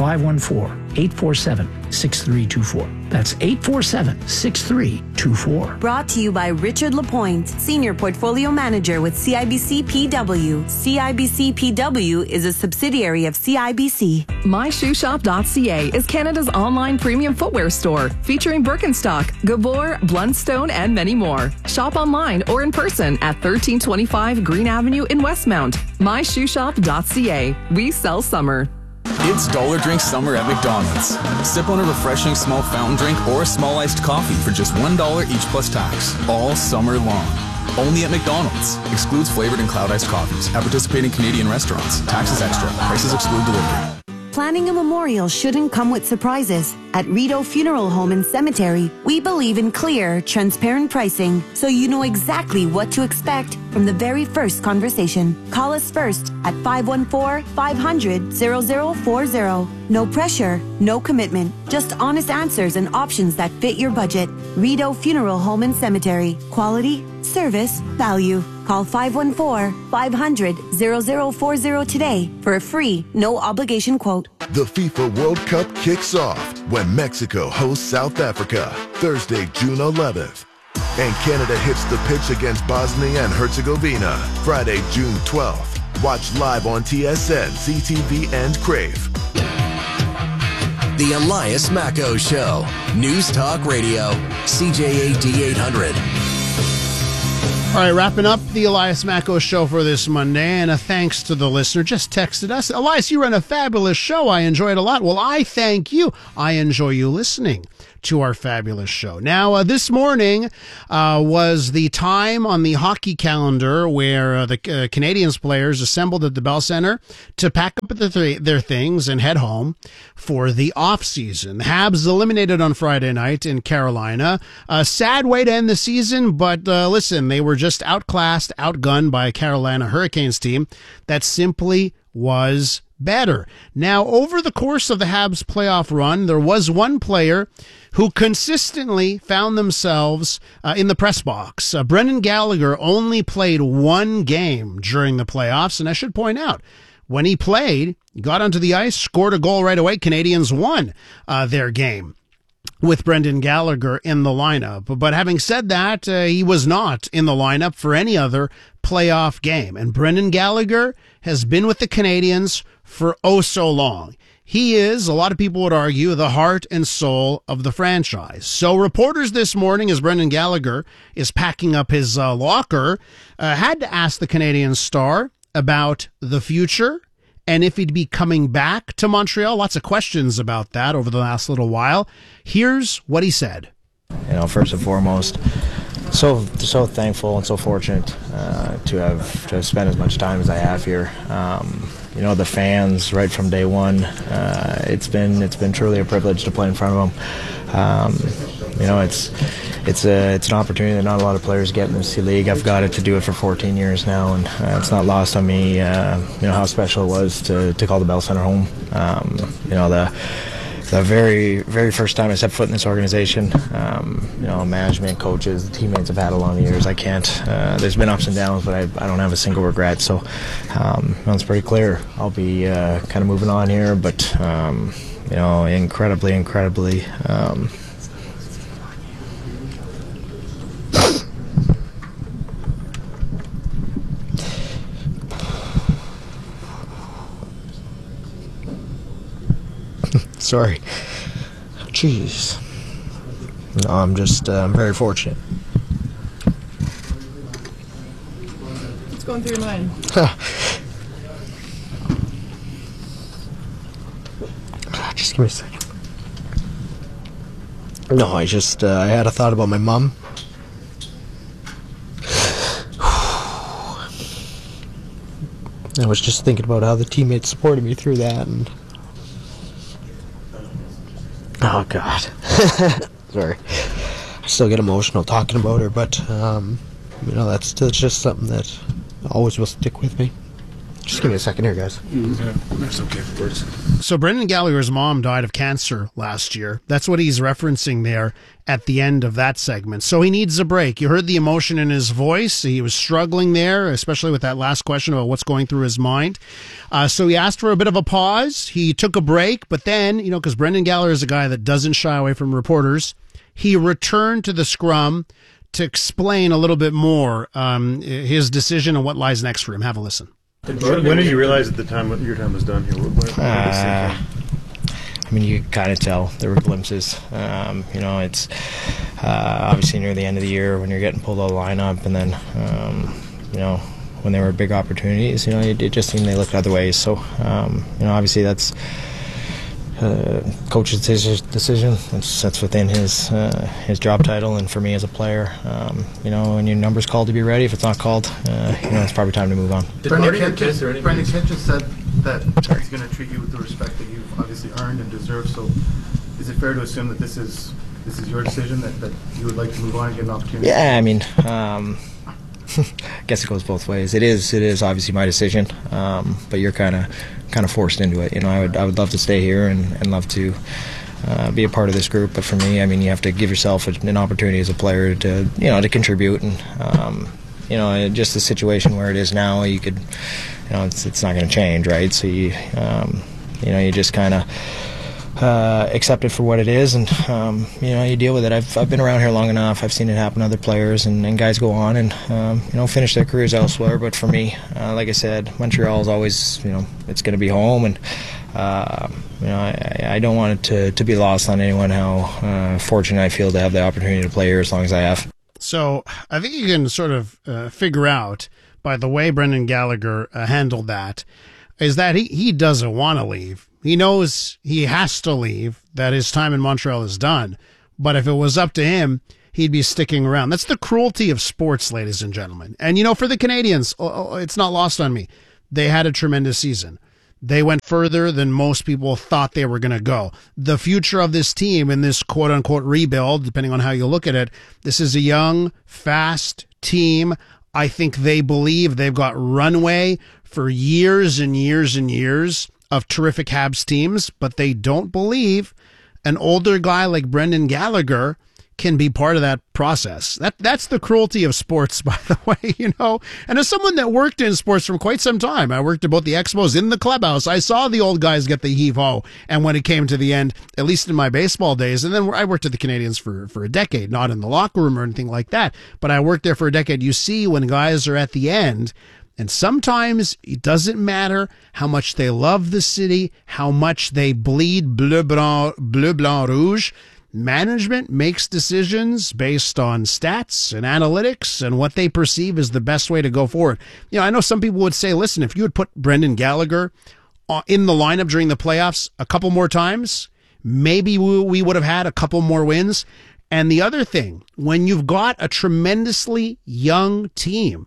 514-847-6324. That's 847-6324. Brought to you by Richard Lapointe, Senior Portfolio Manager with CIBC PW. CIBC PW is a subsidiary of CIBC. MyShoeShop.ca is Canada's online premium footwear store, featuring Birkenstock, Gabor, Blundstone, and many more. Shop online or in person at 1325 Green Avenue in Westmount. MyShoeShop.ca. We sell summer. It's Dollar Drink Summer at McDonald's. Sip on a refreshing small fountain drink or a small iced coffee for just $1 each plus tax, all summer long. Only at McDonald's. Excludes flavored and cloud iced coffees. At participating Canadian restaurants. Taxes extra. Prices exclude delivery. Planning a memorial shouldn't come with surprises. At Rideau Funeral Home and Cemetery, we believe in clear, transparent pricing, so you know exactly what to expect from the very first conversation. Call us first at 514-500-0040. No pressure, no commitment, just honest answers and options that fit your budget. Rideau Funeral Home and Cemetery. Quality, service, value. Call 514-500-0040 today for a free, no-obligation quote. The FIFA World Cup kicks off when Mexico hosts South Africa, Thursday, June 11th. And Canada hits the pitch against Bosnia and Herzegovina, Friday, June 12th. Watch live on TSN, CTV, and Crave. The Elias Macco Show. News Talk Radio. CJAD 800. All right, wrapping up the Elias Macco Show for this Monday, and a thanks to the listener. Just texted us, Elias, you run a fabulous show. I enjoy it a lot. Well, I thank you. I enjoy you listening to our fabulous show. Now, this morning was the time on the hockey calendar where the Canadiens players assembled at the Bell Center to pack up their things and head home for the off-season. The Habs eliminated on Friday night in Carolina. A sad way to end the season, but listen, they were just outclassed, outgunned by a Carolina Hurricanes team that simply was better. Now, over the course of the Habs playoff run, there was one player who consistently found themselves in the press box. Brendan Gallagher only played one game during the playoffs, and I should point out, when he played, he got onto the ice, scored a goal right away. Canadians won their game with Brendan Gallagher in the lineup. But having said that, he was not in the lineup for any other playoff game. And Brendan Gallagher has been with the Canadians for oh so long. He is, a lot of people would argue, the heart and soul of the franchise. So reporters this morning, as Brendan Gallagher is packing up his locker, had to ask the Canadian star about the future and if he'd be coming back to Montreal. Lots of questions about that over the last little while. Here's what he said. First and foremost, so thankful and so fortunate to have spent as much time as I have here. The fans right from day one. It's been truly a privilege to play in front of them. It's an opportunity that not a lot of players get in this league. I've got it to do it for 14 years now, and it's not lost on me. How special it was to call the Bell Center home. The very, very first time I stepped foot in this organization, management, coaches, the teammates I've had along the years, I can't. There's been ups and downs, but I don't have a single regret. So it's pretty clear. I'll be kind of moving on here, but incredibly. Sorry. Jeez. No, I'm very fortunate. What's going through your mind? Just give me a second. No, I had a thought about my mom. I was just thinking about how the teammates supported me through that, and oh, God. Sorry. I still get emotional talking about her, but, that's just something that always will stick with me. Just give me a second here, guys. Yeah, that's okay. So Brendan Gallagher's mom died of cancer last year. That's what he's referencing there at the end of that segment. So he needs a break. You heard the emotion in his voice. He was struggling there, especially with that last question about what's going through his mind. So he asked for a bit of a pause. He took a break, but then, because Brendan Gallagher is a guy that doesn't shy away from reporters, he returned to the scrum to explain a little bit more his decision and what lies next for him. Have a listen. When did you realize at the time your time was done here? You kind of tell. There were glimpses. It's obviously near the end of the year when you're getting pulled out of the lineup, and then, when there were big opportunities, it just seemed they looked other ways. So, obviously that's coach's decision. That's within his job title, and for me as a player, when your number's called to be ready, if it's not called, it's probably time to move on. Brendan Kent just said that he's going to treat you with the respect that you've obviously earned and deserved. So, is it fair to assume that this is your decision, that you would like to move on and get an opportunity? Yeah, I guess it goes both ways. It is obviously my decision, but you're kind of forced into it. I would love to stay here and love to be a part of this group, but for me, you have to give yourself an opportunity as a player to to contribute, and just the situation where it is now, you could, it's not going to change, right? So you just kind of accept it for what it is, and you deal with it. I've been around here long enough. I've seen it happen to other players, and guys go on and finish their careers elsewhere. But for me, like I said, Montreal is always it's going to be home, and I don't want it to be lost on anyone how fortunate I feel to have the opportunity to play here as long as I have. So I think you can sort of figure out by the way Brendan Gallagher handled that is that he doesn't want to leave. He knows he has to leave, that his time in Montreal is done. But if it was up to him, he'd be sticking around. That's the cruelty of sports, ladies and gentlemen. And, for the Canadians, it's not lost on me. They had a tremendous season. They went further than most people thought they were going to go. The future of this team in this quote-unquote rebuild, depending on how you look at it, this is a young, fast team. I think they believe they've got runway for years and years and years of terrific Habs teams, but they don't believe an older guy like Brendan Gallagher can be part of that process. That's the cruelty of sports, by the way, And as someone that worked in sports for quite some time, I worked at both the Expos in the clubhouse. I saw the old guys get the heave-ho. And when it came to the end, at least in my baseball days, and then I worked at the Canadians for a decade, not in the locker room or anything like that, but I worked there for a decade. You see when guys are at the end, and sometimes it doesn't matter how much they love the city, how much they bleed bleu, blanc, rouge. Management makes decisions based on stats and analytics and what they perceive as the best way to go forward. I know some people would say, listen, if you had put Brendan Gallagher in the lineup during the playoffs a couple more times, maybe we would have had a couple more wins. And the other thing, when you've got a tremendously young team,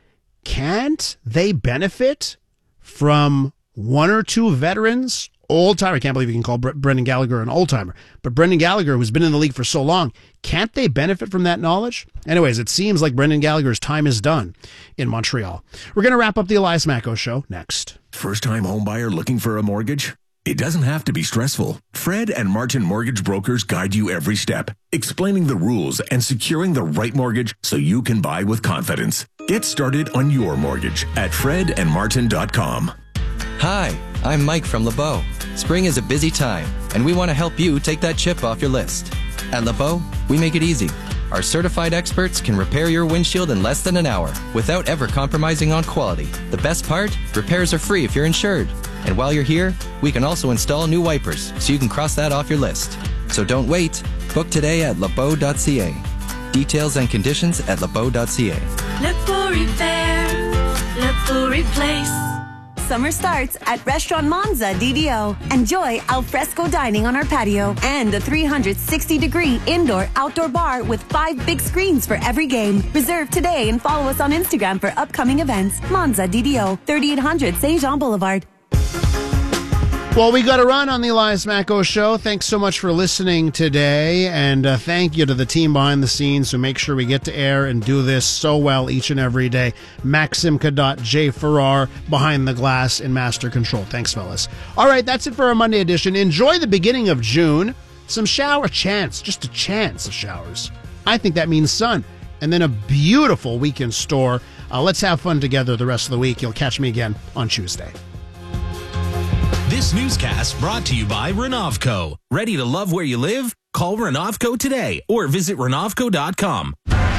can't they benefit from one or two veterans? Old-timer, I can't believe you can call Brendan Gallagher an old-timer, but Brendan Gallagher, who's been in the league for so long, can't they benefit from that knowledge? Anyways, it seems like Brendan Gallagher's time is done in Montreal. We're going to wrap up the Elias Macko Show next. First-time homebuyer looking for a mortgage? It doesn't have to be stressful. Fred and Martin Mortgage Brokers guide you every step, explaining the rules and securing the right mortgage so you can buy with confidence. Get started on your mortgage at fredandmartin.com. Hi, I'm Mike from LeBeau. Spring is a busy time, and we want to help you take that chip off your list. At LeBeau, we make it easy. Our certified experts can repair your windshield in less than an hour without ever compromising on quality. The best part? Repairs are free if you're insured. And while you're here, we can also install new wipers so you can cross that off your list. So don't wait. Book today at lebeau.ca. Details and conditions at lebeau.ca. LeBeau Repair, LeBeau Replace. Summer starts at Restaurant Monza DDO. Enjoy al fresco dining on our patio and a 360-degree indoor-outdoor bar with 5 big screens for every game. Reserve today and follow us on Instagram for upcoming events. Monza DDO, 3800 Saint Jean Boulevard. Well, we got to run on the Elias Macko Show. Thanks so much for listening today, and thank you to the team behind the scenes who make sure we get to air and do this so well each and every day. Maxim Kadot, Jay Farrar, behind the glass in master control. Thanks, fellas. All right, that's it for our Monday edition. Enjoy the beginning of June. Some shower chance, just a chance of showers. I think that means sun. And then a beautiful week in store. Let's have fun together the rest of the week. You'll catch me again on Tuesday. This newscast brought to you by Renovco. Ready to love where you live? Call Renovco today or visit Renovco.com.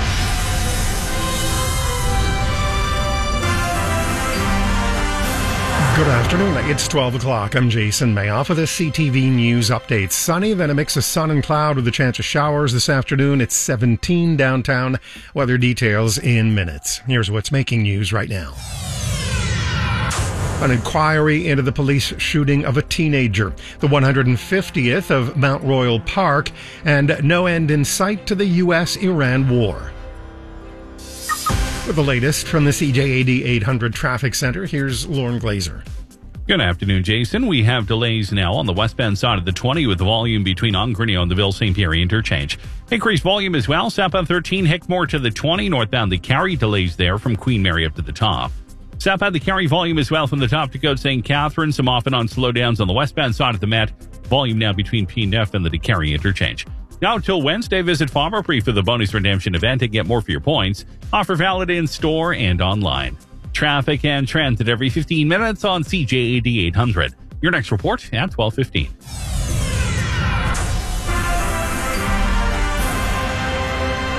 Good afternoon. It's 12 o'clock. I'm Jason Mayoff with a CTV News update. Sunny, then a mix of sun and cloud with a chance of showers this afternoon. It's 17 downtown. Weather details in minutes. Here's what's making news right now. An inquiry into the police shooting of a teenager, the 150th of Mount Royal Park, and no end in sight to the U.S.-Iran war. With the latest from the CJAD 800 Traffic Center, here's Lauren Glazer. Good afternoon, Jason. We have delays now on the westbound side of the 20 with the volume between Ongrenio and the Ville-St. Pierre interchange. Increased volume as well. Southbound 13, Hickmore to the 20. Northbound the Carrie delays there from Queen Mary up to the top. Southbound the Carrie volume as well from the top to Côte St. Catherine. Some off and on slowdowns on the westbound side of the Met. Volume now between P9 and the DeCarry interchange. Now until Wednesday, visit Farmer Pre for the bonus redemption event and get more for your points. Offer valid in store and online. Traffic and transit every 15 minutes on CJAD 800. Your next report at 12:15.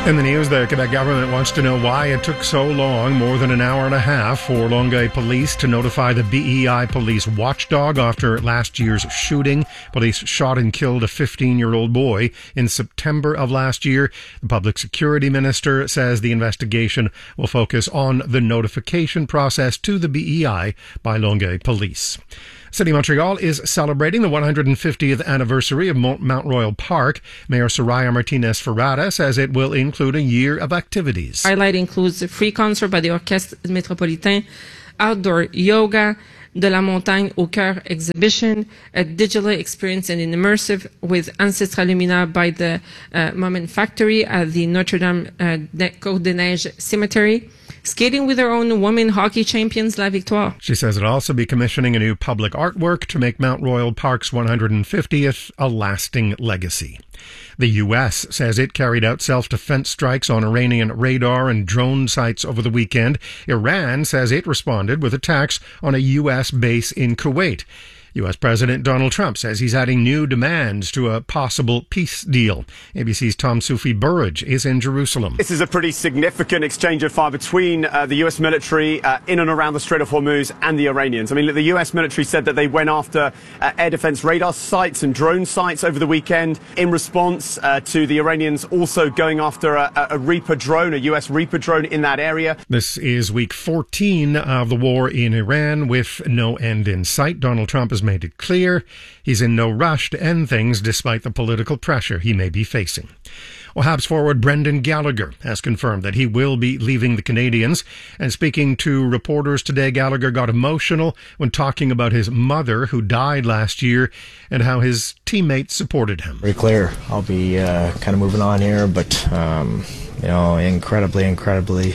In the news, the Quebec government wants to know why it took so long, more than an hour and a half, for Longueuil police to notify the BEI police watchdog after last year's shooting. Police shot and killed a 15-year-old boy in September of last year. The public security minister says the investigation will focus on the notification process to the BEI by Longueuil police. City Montreal is celebrating the 150th anniversary of Mount Royal Park. Mayor Soraya Martinez-Ferrada says it will include a year of activities. Highlight includes a free concert by the Orchestre Métropolitain, outdoor yoga, De la Montagne au Cœur exhibition, a digital experience and an immersive with Ancestral Luminaire by the Moment Factory at the Notre Dame Côte des Neiges Cemetery. Skating with our own women hockey champions, La Victoire. She says it'll also be commissioning a new public artwork to make Mount Royal Park's 150th a lasting legacy. The U.S. says it carried out self-defense strikes on Iranian radar and drone sites over the weekend. Iran says it responded with attacks on a U.S. base in Kuwait. U.S. President Donald Trump says he's adding new demands to a possible peace deal. ABC's Tom Sufi Burridge is in Jerusalem. This is a pretty significant exchange of fire between the U.S. military in and around the Strait of Hormuz and the Iranians. I mean, the U.S. military said that they went after air defense radar sites and drone sites over the weekend in response to the Iranians also going after a Reaper drone, a U.S. Reaper drone in that area. This is week 14 of the war in Iran with no end in sight. Donald Trump has made it clear he's in no rush to end things despite the political pressure he may be facing. Well, Habs forward Brendan Gallagher has confirmed that he will be leaving the Canadiens. And speaking to reporters today, Gallagher got emotional when talking about his mother who died last year and how his teammates supported him. Very clear. I'll be kind of moving on here, but incredibly.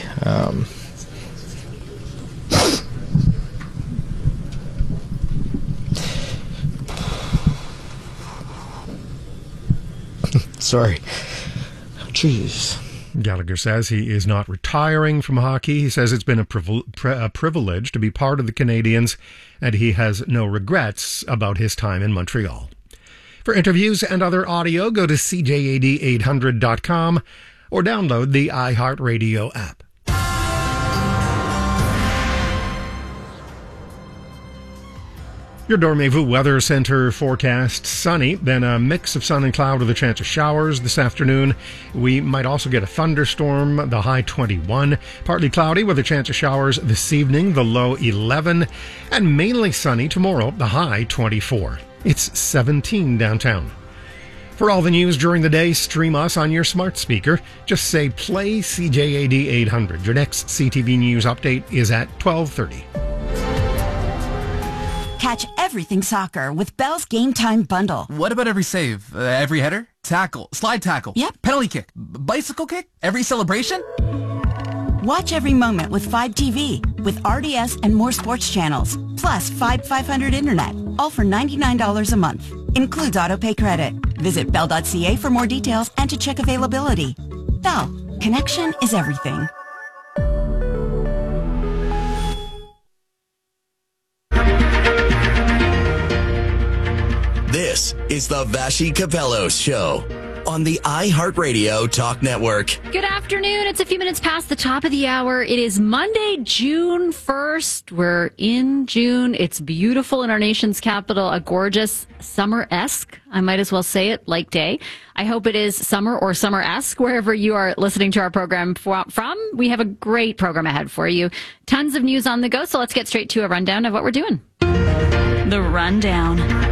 Sorry. Jeez. Gallagher says he is not retiring from hockey. He says it's been a privilege to be part of the Canadiens, and he has no regrets about his time in Montreal. For interviews and other audio, go to CJAD800.com or download the iHeartRadio app. Your Dormez-vous Weather Center forecast: sunny, then a mix of sun and cloud with a chance of showers this afternoon. We might also get a thunderstorm, the high 21. Partly cloudy with a chance of showers this evening, the low 11. And mainly sunny tomorrow, the high 24. It's 17 downtown. For all the news during the day, stream us on your smart speaker. Just say play CJAD 800. Your next CTV News update is at 12:30. Catch everything soccer with Bell's Game Time Bundle. What about every save? Every header? Tackle? Slide tackle? Yep. Penalty kick? Bicycle kick? Every celebration? Watch every moment with 5 TV, with RDS and more sports channels, plus 500 internet, all for $99 a month. Includes autopay credit. Visit bell.ca for more details and to check availability. Bell. Connection is everything. This is the Vashi Capellos Show on the iHeartRadio Talk Network. Good afternoon. It's a few minutes past the top of the hour. It is Monday, June 1st. We're in June. It's beautiful in our nation's capital, a gorgeous summer-esque, I might as well say it, like day. I hope it is summer or summer-esque wherever you are listening to our program from. We have a great program ahead for you. Tons of news on the go, so let's get straight to a rundown of what we're doing. The Rundown.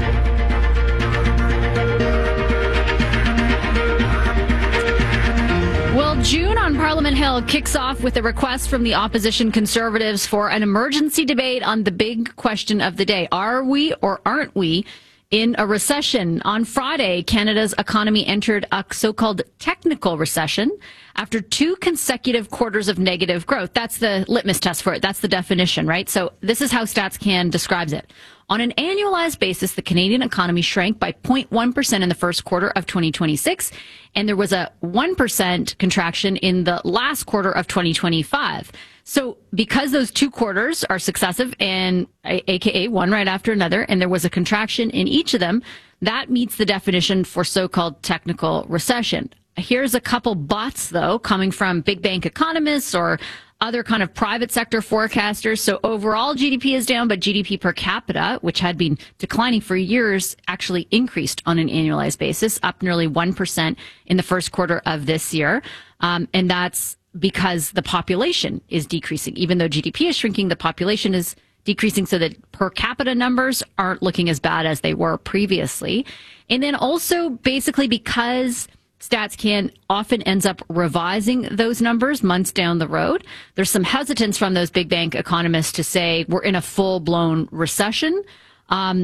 Well, June on Parliament Hill kicks off with a request from the opposition Conservatives for an emergency debate on the big question of the day. Are we or aren't we in a recession? On Friday, Canada's economy entered a so-called technical recession after 2 consecutive quarters of negative growth. That's the litmus test for it. That's the definition, right? So this is how StatsCan describes it. On an annualized basis, the Canadian economy shrank by 0.1% in the first quarter of 2026, and there was a 1% contraction in the last quarter of 2025. So because those 2 quarters are successive and aka one right after another, and there was a contraction in each of them, that meets the definition for so-called technical recession. Here's a couple buts, though, coming from big bank economists or other kind of private sector forecasters. So overall GDP is down, but GDP per capita, which had been declining for years, actually increased on an annualized basis, up nearly 1% in the first quarter of this year. And that's because the population is decreasing. Even though GDP is shrinking, the population is decreasing, so that per capita numbers aren't looking as bad as they were previously. And then also basically because StatsCan often ends up revising those numbers months down the road, there's some hesitance from those big bank economists to say we're in a full-blown recession.